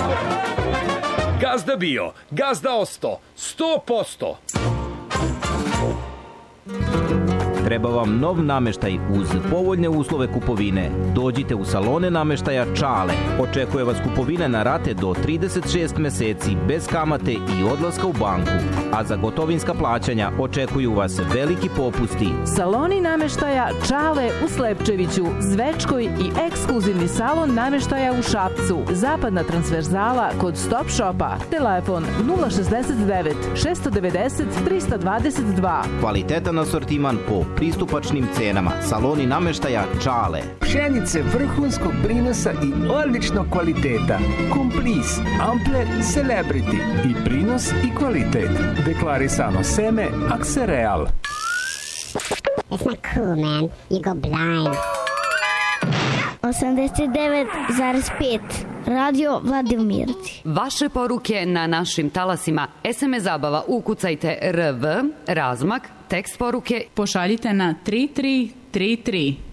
Gazda bio, gazda osto, 100%. Treba vam nov nameštaj uz povoljne uslove kupovine. Dođite u salone nameštaja Čale. Očekuje vas kupovina na rate do 36 meseci bez kamate i odlaska u banku. A za gotovinska plaćanja očekuju vas veliki popusti. Saloni nameštaja Čale u Slepčeviću, Zvečkoj i ekskluzivni salon nameštaja u Šapcu. Zapadna transverzala kod Stop Shopa. Telefon 069 690 322. Kvalitetan asortiman po pristupačnim cenama. Saloni nameštaja Čale. Pšenice vrhunskog prinosa i odličnog kvaliteta. Komplis, Ample, Celebrity. I prinos i kvalitet. Deklarisano seme Aksereal. It's not cool, man. You go blind. 89,5 Radio Vladimirci. Vaše poruke na našim talasima. SMS zabava ukucajte RV, razmak, tekst poruke. Pošaljite na 3333.